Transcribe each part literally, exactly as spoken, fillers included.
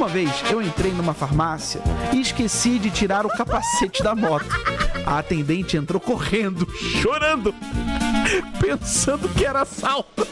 Uma vez eu entrei numa farmácia e esqueci de tirar o capacete da moto. A atendente entrou correndo, chorando, pensando que era assalto.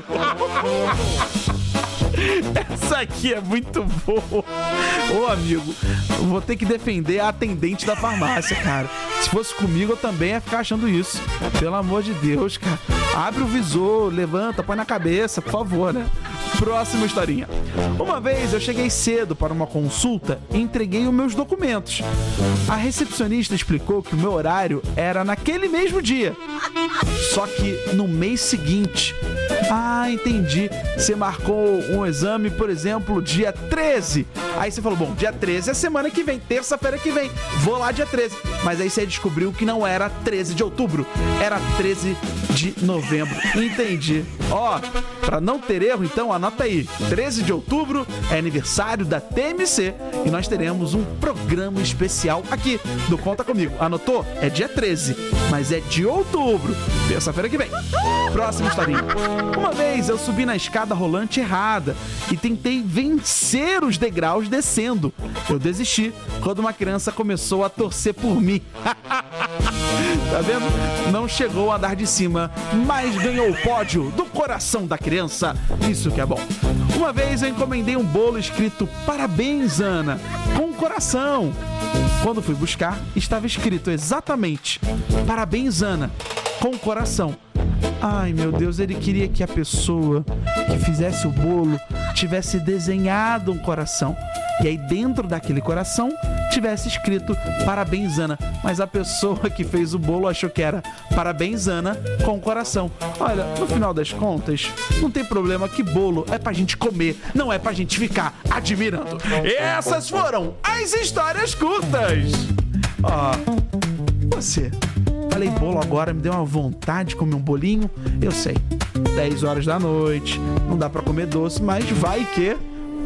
Essa aqui é muito boa. Ô amigo, eu vou ter que defender a atendente da farmácia, cara. Se fosse comigo eu também ia ficar achando isso. Pelo amor de Deus, cara. Abre o visor, levanta, põe na cabeça, por favor, né? Próxima historinha. Uma vez eu cheguei cedo para uma consulta e entreguei os meus documentos. A recepcionista explicou que o meu horário era naquele mesmo dia, só que no mês seguinte. Ah, entendi. Você marcou um exame, por exemplo, dia treze. Aí você falou, bom, dia treze é semana que vem, terça-feira que vem. Vou lá dia treze. Mas aí você descobriu que não era treze de outubro, era treze de novembro. Entendi. Ó, pra não ter erro, então, anota aí. treze de outubro é aniversário da T M C e nós teremos um programa especial aqui do Conta Comigo. Anotou? É dia treze, mas é de outubro, terça-feira que vem. Próxima historinha. Uma vez eu subi na escada rolante errada e tentei vencer os degraus descendo. Eu desisti quando uma criança começou a torcer por mim. Tá vendo? Não chegou ao andar de cima, mas ganhou o pódio do coração da criança. Isso que é bom. Uma vez eu encomendei um bolo escrito Parabéns, Ana, com um coração. Quando fui buscar, estava escrito exatamente Parabéns, Ana, com um coração. Ai, meu Deus, ele queria que a pessoa que fizesse o bolo tivesse desenhado um coração. E aí dentro daquele coração tivesse escrito Parabéns, Ana. Mas a pessoa que fez o bolo achou que era Parabéns, Ana, com coração. Olha, no final das contas, não tem problema que bolo é pra gente comer, não é pra gente ficar admirando. Essas foram as histórias curtas. Ó, você... Falei bolo agora, me deu uma vontade de comer um bolinho. Eu sei, dez horas da noite, não dá pra comer doce, mas vai que...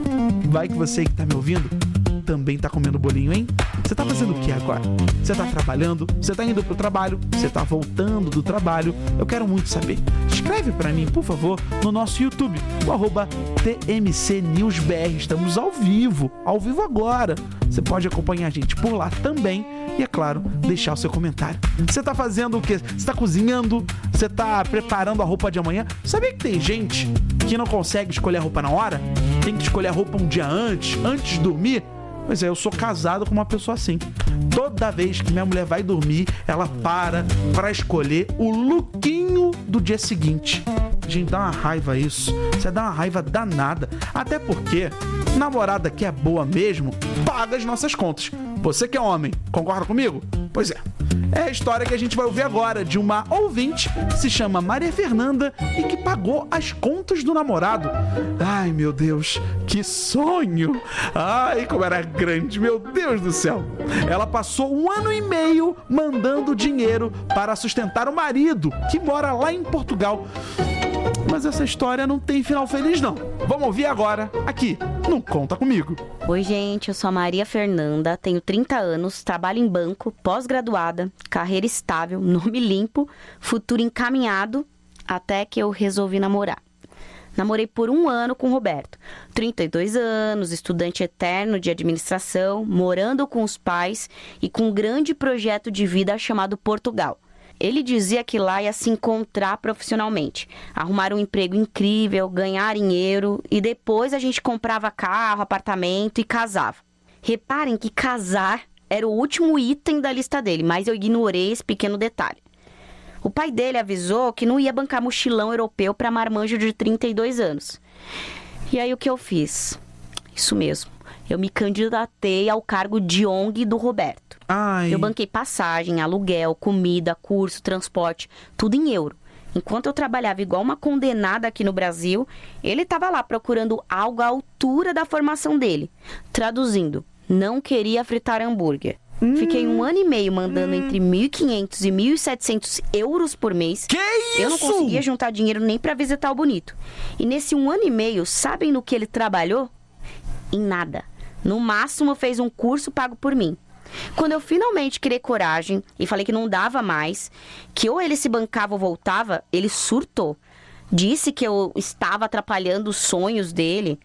Vai que você que tá me ouvindo também tá comendo bolinho, hein? Você tá fazendo o que agora? Você tá trabalhando? Você tá indo pro trabalho? Você tá voltando do trabalho? Eu quero muito saber. Escreve pra mim, por favor, no nosso YouTube, o arroba T M C News B R. Estamos ao vivo, ao vivo agora. Você pode acompanhar a gente por lá também e, é claro, deixar o seu comentário. Você tá fazendo o quê? Você tá cozinhando? Você tá preparando a roupa de amanhã? Sabia que tem gente que não consegue escolher a roupa na hora? Tem que escolher a roupa um dia antes, antes de dormir? Pois é, eu sou casado com uma pessoa assim. Toda vez que minha mulher vai dormir, ela para pra escolher o lookinho do dia seguinte. Gente, dá uma raiva isso. Você dá uma raiva danada. Até porque namorada que é boa mesmo paga as nossas contas. Você que é homem, concorda comigo? Pois é. É a história que a gente vai ouvir agora de uma ouvinte que se chama Maria Fernanda e que pagou as contas do namorado. Ai, meu Deus, que sonho! Ai, como era grande, meu Deus do céu! Ela passou um ano e meio mandando dinheiro para sustentar o marido, que mora lá em Portugal. Mas essa história não tem final feliz, não. Vamos ouvir agora, aqui, no Conta Comigo. Oi, gente, eu sou a Maria Fernanda, tenho trinta anos, trabalho em banco, pós-graduada, carreira estável, nome limpo, futuro encaminhado, até que eu resolvi namorar. Namorei por um ano com o Roberto, trinta e dois anos, estudante eterno de administração, morando com os pais e com um grande projeto de vida chamado Portugal. Ele dizia que lá ia se encontrar profissionalmente, arrumar um emprego incrível, ganhar dinheiro e depois a gente comprava carro, apartamento e casava. Reparem que casar era o último item da lista dele, mas eu ignorei esse pequeno detalhe. O pai dele avisou que não ia bancar mochilão europeu para marmanjo de trinta e dois anos. E aí o que eu fiz? Isso mesmo, eu me candidatei ao cargo de O N G do Roberto. Ai. Eu banquei passagem, aluguel, comida, curso, transporte, tudo em euro. Enquanto eu trabalhava igual uma condenada aqui no Brasil, ele estava lá procurando algo à altura da formação dele. Traduzindo, não queria fritar hambúrguer. Hum. Fiquei um ano e meio mandando hum. entre mil e quinhentos e mil e setecentos euros por mês. Que isso? Eu não conseguia juntar dinheiro nem para visitar o bonito. E nesse um ano e meio, sabem no que ele trabalhou? Em nada. No máximo fez um curso pago por mim. Quando eu finalmente criei coragem e falei que não dava mais, que ou ele se bancava ou voltava, ele surtou. Disse que eu estava atrapalhando os sonhos dele.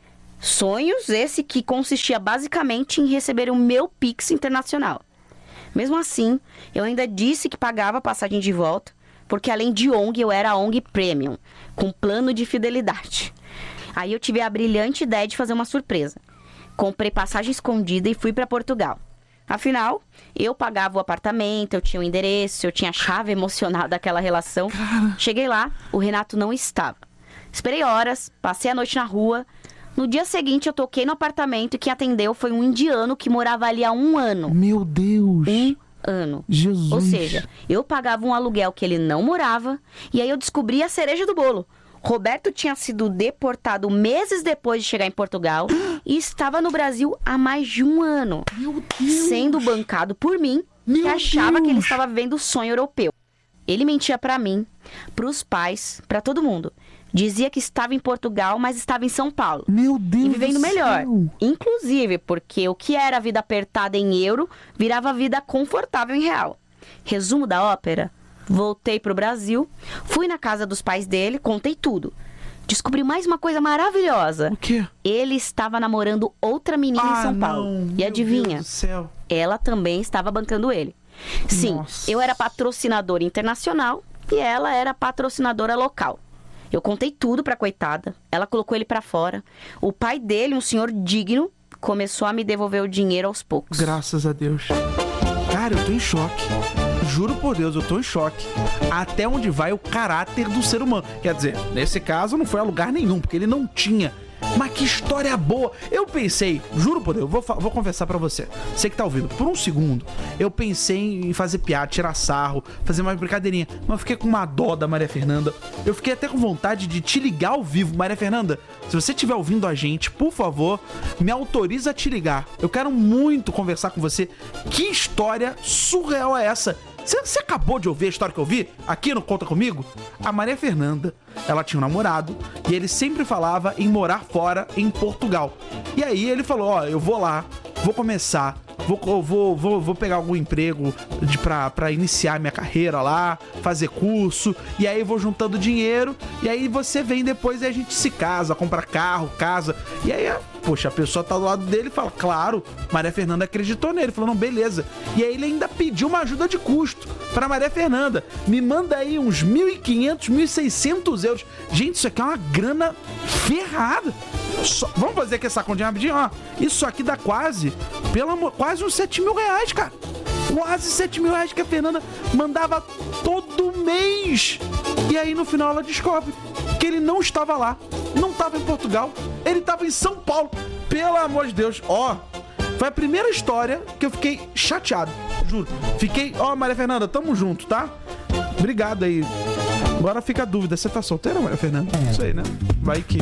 Sonhos esse que consistia basicamente em receber o meu Pix internacional. Mesmo assim, eu ainda disse que pagava a passagem de volta, porque além de O N G, eu era O N G Premium, com plano de fidelidade. Aí eu tive a brilhante ideia de fazer uma surpresa. Comprei passagem escondida e fui para Portugal. Afinal, eu pagava o apartamento, eu tinha o endereço, eu tinha a chave emocional daquela relação. Cheguei lá, o Renato não estava. Esperei horas, passei a noite na rua. No dia seguinte, eu toquei no apartamento e quem atendeu foi um indiano que morava ali há um ano. Meu Deus! Um ano. Jesus! Ou seja, eu pagava um aluguel que ele não morava e aí eu descobri a cereja do bolo. Roberto tinha sido deportado meses depois de chegar em Portugal e estava no Brasil há mais de um ano. Meu Deus! Sendo bancado por mim, Meu que achava Deus! que ele estava vivendo o sonho europeu. Ele mentia pra mim, pros pais, pra todo mundo. Dizia que estava em Portugal, mas estava em São Paulo. Meu Deus E vivendo do melhor. céu. Inclusive, porque o que era vida apertada em euro, virava vida confortável em real. Resumo da ópera: voltei pro Brasil, fui na casa dos pais dele, contei tudo. Descobri mais uma coisa maravilhosa. O quê? Ele estava namorando outra menina Ah, em São não. Paulo. E Meu adivinha? Deus do céu. Ela também estava bancando ele. Sim, Nossa. eu era patrocinadora internacional e ela era patrocinadora local. Eu contei tudo pra coitada. Ela colocou ele pra fora. O pai dele, um senhor digno, começou a me devolver o dinheiro aos poucos. Graças a Deus. Cara, eu tô em choque. Juro por Deus, eu tô em choque. Até onde vai o caráter do ser humano. Quer dizer, nesse caso não foi a lugar nenhum, porque ele não tinha. Mas que história boa. Eu pensei, juro por Deus, vou, vou confessar pra você. Você que tá ouvindo, por um segundo, eu pensei em fazer piada, tirar sarro, fazer uma brincadeirinha. Mas eu fiquei com uma dó da Maria Fernanda. Eu fiquei até com vontade de te ligar ao vivo. Maria Fernanda, se você estiver ouvindo a gente, por favor, me autoriza a te ligar. Eu quero muito conversar com você. Que história surreal é essa? Você, você acabou de ouvir a história que eu vi aqui no Conta Comigo? A Maria Fernanda, ela tinha um namorado e ele sempre falava em morar fora em Portugal. E aí ele falou, ó, eu vou lá, vou começar, vou, vou, vou, vou pegar algum emprego de, pra, pra iniciar minha carreira lá, fazer curso, e aí vou juntando dinheiro, e aí você vem depois e a gente se casa, compra carro, casa, e aí, poxa, a pessoa tá do lado dele e fala, claro, Maria Fernanda acreditou nele, falou, não, beleza. E aí ele ainda pediu uma ajuda de custo pra Maria Fernanda, me manda aí uns mil e quinhentos, mil e seiscentos euros. Gente, isso aqui é uma grana ferrada. Só, vamos fazer aqui essa continha rapidinho, ó. Isso aqui dá quase, pelo amor, quase uns sete mil reais, cara. Quase sete mil reais que a Fernanda mandava todo mês. E aí no final ela descobre que ele não estava lá, não estava em Portugal, ele estava em São Paulo. Pelo amor de Deus, ó. Foi a primeira história que eu fiquei chateado, juro. Fiquei, ó, Maria Fernanda, tamo junto, tá? Obrigado aí. Agora fica a dúvida, você tá solteira, Maria Fernanda? Isso aí, né? Vai que...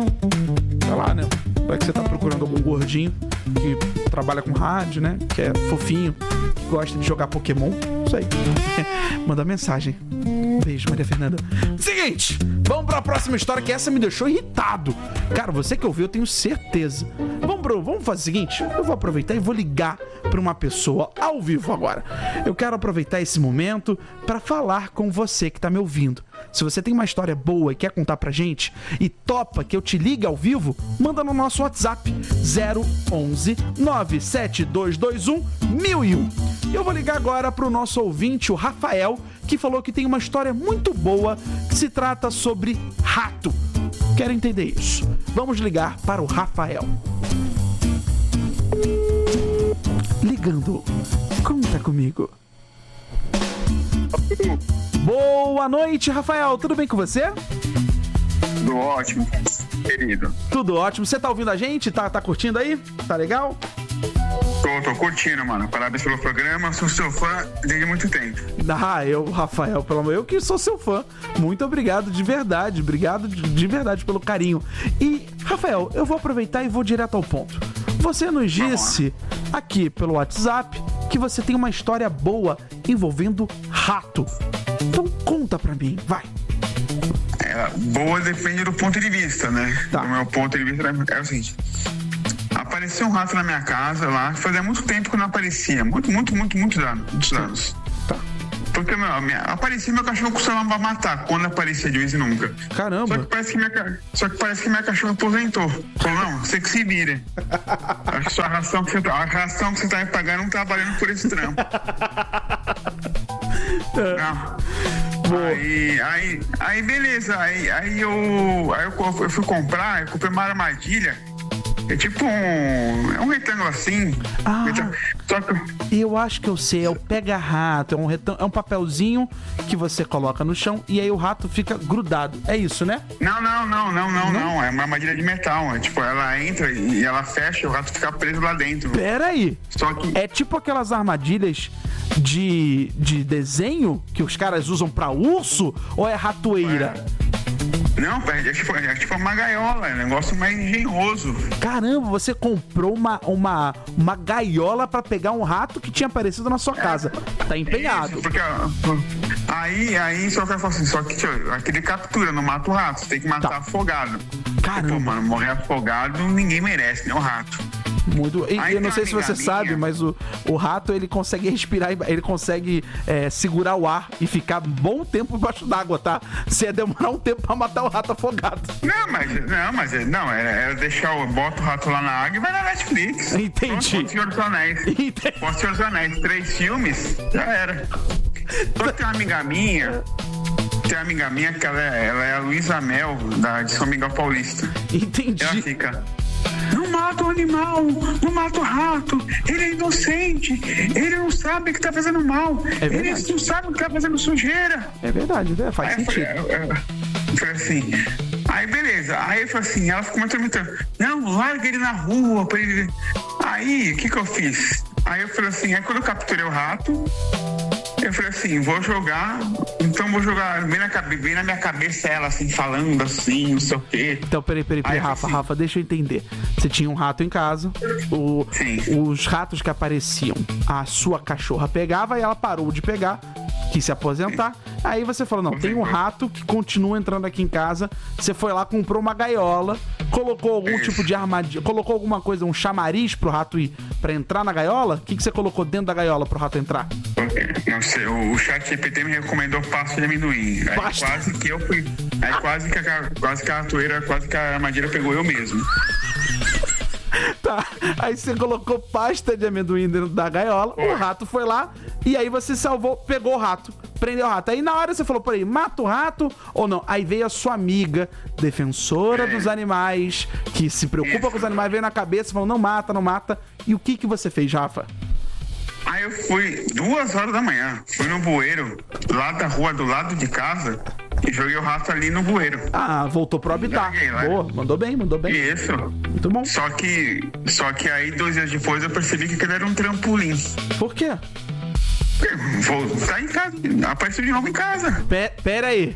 Sei lá, né? Vai que você tá procurando algum gordinho que trabalha com rádio, né? Que é fofinho, que gosta de jogar Pokémon. Isso aí. Manda mensagem. Beijo, Maria Fernanda. Seguinte, vamos pra próxima história, que essa me deixou irritado. Cara, você que ouviu, eu tenho certeza. Vamos, pro, vamos fazer o seguinte, eu vou aproveitar e vou ligar pra uma pessoa ao vivo agora. Eu quero aproveitar esse momento pra falar com você que tá me ouvindo. Se você tem uma história boa e quer contar pra gente e topa que eu te ligue ao vivo, manda no nosso WhatsApp zero onze nove sete dois dois um mil e um. Eu vou ligar agora pro nosso ouvinte, o Rafael, que falou que tem uma história muito boa que se trata sobre rato. Quero entender isso. Vamos ligar para o Rafael. Ligando. Conta comigo. Boa noite, Rafael. Tudo bem com você? Tudo ótimo, querido. Tudo ótimo. Você tá ouvindo a gente? Tá, tá curtindo aí? Tá legal? Tô, tô curtindo, mano. Parabéns pelo programa. Sou seu fã desde muito tempo. Ah, eu, Rafael, pelo amor, eu que sou seu fã. Muito obrigado de verdade. Obrigado de, de verdade pelo carinho. E, Rafael, eu vou aproveitar e vou direto ao ponto. Você nos disse aqui pelo WhatsApp que você tem uma história boa envolvendo rato. Então conta pra mim, vai. É, boa depende do ponto de vista, né? Tá. O meu ponto de vista é o seguinte. Apareceu um rato na minha casa lá, fazia muito tempo que não aparecia. Muito, muito, muito, muitos anos. Muitos anos. Tá. Porque meu, minha, aparecia meu cachorro costumava matar. Quando aparecia de vez em nunca. Caramba. Só que parece que minha, só que parece que minha cachorra aposentou. Falou, não, você que se vire. Acho que sua ração que você, a ração que você tá me pagando não tá valendo por esse trampo. Não. Aí, aí, aí, beleza. Aí, aí, eu, aí eu, eu fui comprar, eu comprei uma armadilha. É tipo um. É um retângulo assim. Ah, retângulo, só que... eu acho que eu sei. É o pega-rato. É um, retão... é um papelzinho que você coloca no chão e aí o rato fica grudado. É isso, né? Não, não, não, não, não, não. É uma armadilha de metal. É tipo, ela entra e ela fecha e o rato fica preso lá dentro. Pera aí. Só que... É tipo aquelas armadilhas de, de desenho que os caras usam pra urso ou é ratoeira? É. Não, é tipo, é tipo uma gaiola, é um negócio mais engenhoso. Caramba, você comprou uma, uma, uma gaiola pra pegar um rato que tinha aparecido na sua casa. É, tá empenhado. Isso, porque aí, aí só que eu falo assim, só que aquele captura, não mata o rato, você tem que matar tá. afogado. Caramba. Pô, mano, morrer afogado ninguém merece, nem o rato. Muito. E, eu não sei se você sabe, minha. mas o, o rato ele consegue respirar, ele consegue é, segurar o ar e ficar bom tempo embaixo d'água, tá? Você ia demorar um tempo pra matar o rato afogado. Não, mas não, mas não, era, deixar o. Bota o rato lá na água e vai na Netflix. Entendi. Pronto, Senhor dos Anéis. Entendi. Pô, Senhor dos Anéis, três filmes, já era. Só que tem uma amiga minha. Tem uma amiga minha que ela é, ela é a Luísa Mel, da, de São Miguel Paulista. Entendi. Ela fica. Não mata o animal, não mata o rato, ele é inocente, ele não sabe que tá fazendo mal, é ele não sabe que tá fazendo sujeira. É verdade, né? Faz aí sentido. Eu falei, eu falei assim, aí beleza, aí eu falei assim, ela ficou me atormentando, não, larga ele na rua pra ele. Aí, o que que eu fiz? Aí eu falei assim, aí quando eu capturei o rato, eu falei assim, vou jogar, então vou jogar bem na, bem na minha cabeça ela assim, falando assim, não sei o quê. Então, peraí, peraí, peraí, Rafa, assim, Rafa, deixa eu entender. Você tinha um rato em casa, o, os ratos que apareciam, a sua cachorra pegava e ela parou de pegar, quis se aposentar. Sim. Aí você falou, não, tem um rato que continua entrando aqui em casa. Você foi lá, comprou uma gaiola, colocou algum Isso. tipo de armadilha, colocou alguma coisa, um chamariz pro rato ir pra entrar na gaiola? O que, que você colocou dentro da gaiola pro rato entrar? Não sei, o chat G P T me recomendou pasta de amendoim. Aí pasta. quase que eu fui. Aí quase que a, quase que a ratoeira, quase que a armadilha pegou eu mesmo. Tá, aí você colocou pasta de amendoim dentro da gaiola, Pô. o rato foi lá e aí você salvou, pegou o rato, prendeu o rato. Aí na hora você falou, peraí, mata o rato ou não? Aí veio a sua amiga, defensora é. dos animais, que se preocupa Isso. com os animais, veio na cabeça, falou, não mata, não mata. E o que que você fez, Rafa? Aí eu fui duas horas da manhã, fui no bueiro, lá da rua, do lado de casa, e joguei o rato ali no bueiro. Ah, voltou pro habitat. Boa, mandou bem, mandou bem. Isso. Muito bom. Só que, só que aí, dois dias depois, eu percebi que aquele era um trampolim. Por quê? Vou tá em casa, apareceu de novo em casa. P- pera aí.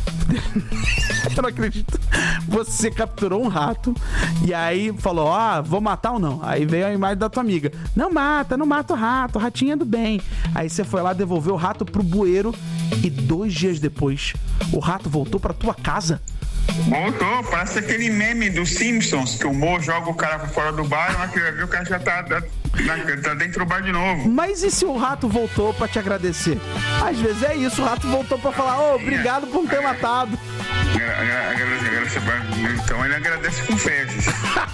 Eu não acredito. Você capturou um rato e aí falou, ah, vou matar ou não? Aí veio a imagem da tua amiga. Não mata, não mata o rato, o ratinho é do bem. Aí você foi lá, devolveu o rato pro bueiro e dois dias depois o rato voltou pra tua casa. Voltou, parece aquele meme dos Simpsons, que o Mo joga o cara pra fora do bar e na que vai ver o cara já tá, tá, tá dentro do bar de novo. Mas e se o rato voltou pra te agradecer? Às vezes é isso, o rato voltou pra falar, ô, oh, obrigado por ter matado. Agradece, agradece, então ele agradece com fezes.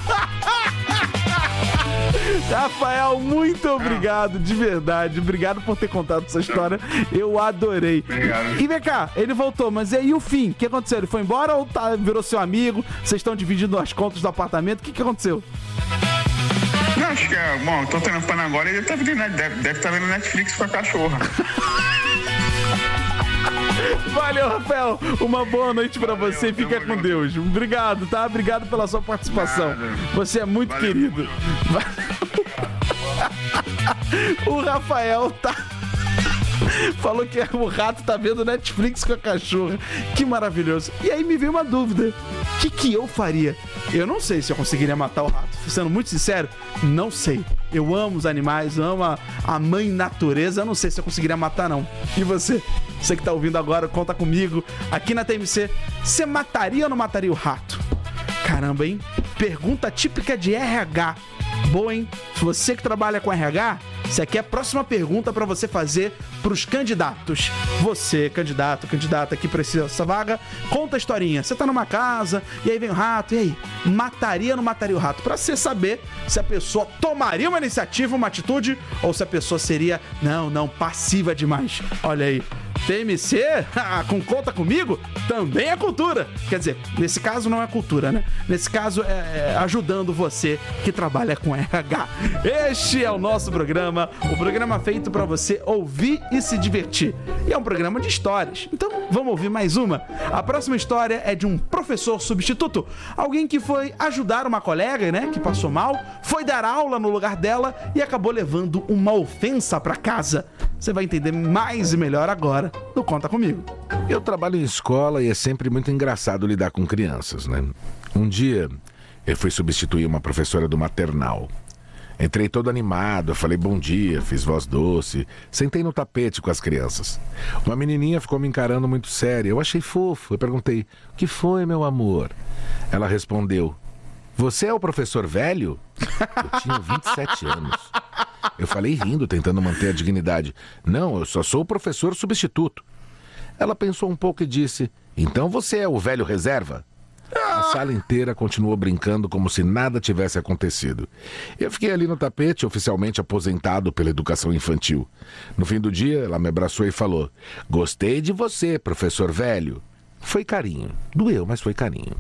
Rafael, muito obrigado, de verdade. Obrigado por ter contado essa história. Eu adorei. Obrigado. E vem cá, ele voltou, mas e aí o fim? O que aconteceu? Ele foi embora ou tá, virou seu amigo? Vocês estão dividindo as contas do apartamento? O que, que aconteceu? Não, acho que é. Bom, eu tô trampando agora e ele tá vendo, deve, deve tá vendo Netflix com a cachorra. Valeu, Rafael. Uma boa noite pra Valeu, você. Fica com junto. Deus. Obrigado, tá? Obrigado pela sua participação. Nada. Você é muito Valeu, querido. O Rafael tá... falou que o rato tá vendo Netflix com a cachorra. Que maravilhoso. E aí me veio uma dúvida. O que que eu faria? Eu não sei se eu conseguiria matar o rato. Sendo muito sincero, não sei. Eu amo os animais, amo a, a mãe natureza. Eu não sei se eu conseguiria matar, não. E você? Você que tá ouvindo agora, conta comigo. Aqui na T M C, você mataria ou não mataria o rato? Caramba, hein? Pergunta típica de R H. Boa, hein? Se você que trabalha com R H, Isso aqui é a próxima pergunta para você fazer pros candidatos. Você, candidato, candidata que precisa dessa vaga, conta a historinha. Você tá numa casa e aí vem o rato, e aí? Mataria ou não mataria o rato? Pra você saber se a pessoa tomaria uma iniciativa, uma atitude, ou se a pessoa seria, não, não, passiva demais. Olha aí. T M C, com conta comigo, também é cultura. Quer dizer, nesse caso não é cultura, né? Nesse caso é, é ajudando você que trabalha com R H. Este é o nosso programa, o programa feito para você ouvir e se divertir. E é um programa de histórias. Então, vamos ouvir mais uma. A próxima história é de um professor substituto. Alguém que foi ajudar uma colega, né, que passou mal, foi dar aula no lugar dela e acabou levando uma ofensa para casa. Você vai entender mais e melhor agora no Conta Comigo. Eu trabalho em escola e é sempre muito engraçado lidar com crianças, né? Um dia, eu fui substituir uma professora do maternal. Entrei todo animado, falei bom dia, fiz voz doce, sentei no tapete com as crianças. Uma menininha ficou me encarando muito séria, eu achei fofo. Eu perguntei, o que foi, meu amor? Ela respondeu, você é o professor velho? Eu tinha vinte e sete anos. Eu falei rindo, tentando manter a dignidade. Não, eu só sou o professor substituto. Ela pensou um pouco e disse, então você é o velho reserva? A sala inteira continuou brincando como se nada tivesse acontecido. Eu fiquei ali no tapete, oficialmente aposentado pela educação infantil. No fim do dia, ela me abraçou e falou, gostei de você, professor velho. Foi carinho. Doeu, mas foi carinho.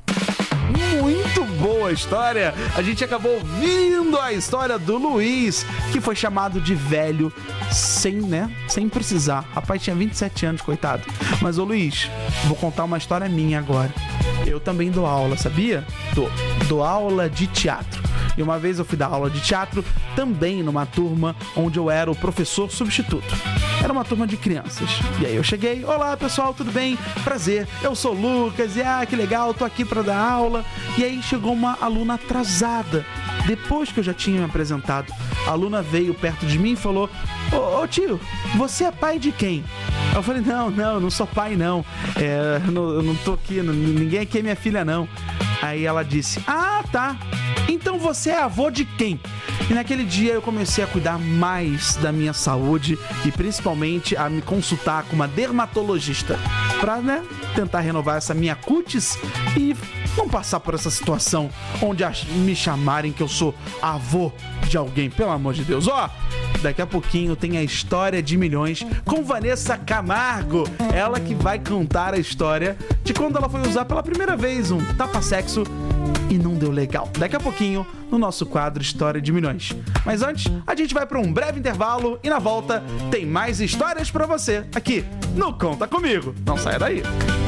Muito boa a história. A gente acabou ouvindo a história do Luiz, que foi chamado de velho sem, né, sem precisar. Rapaz, tinha vinte e sete anos, coitado. Mas, ô Luiz, vou contar uma história minha agora. Eu também dou aula, sabia? Dou, dou aula de teatro. E uma vez eu fui dar aula de teatro também numa turma onde eu era o professor substituto. Era uma turma de crianças. E aí eu cheguei, olá pessoal, tudo bem? Prazer, eu sou o Lucas, e ah, que legal, tô aqui pra dar aula. E aí chegou uma aluna atrasada. Depois que eu já tinha me apresentado, a aluna veio perto de mim e falou, ô, ô tio, você é pai de quem? Eu falei, não, não, não sou pai não, é, não eu não tô aqui, não, ninguém aqui é minha filha não. Aí ela disse, ah, tá, então você é avô de quem? E naquele dia eu comecei a cuidar mais da minha saúde e principalmente a me consultar com uma dermatologista pra, né, tentar renovar essa minha cutis e não passar por essa situação onde me chamarem que eu sou avô de alguém, pelo amor de Deus. Ó, daqui a pouquinho tem a História de Milhões com Vanessa Camargo. Ela que vai contar a história de quando ela foi usar pela primeira vez um tapa-sexo e não deu legal. Daqui a pouquinho, no nosso quadro História de Milhões. Mas antes, a gente vai para um breve intervalo e na volta tem mais histórias para você aqui no Conta Comigo. Não saia daí.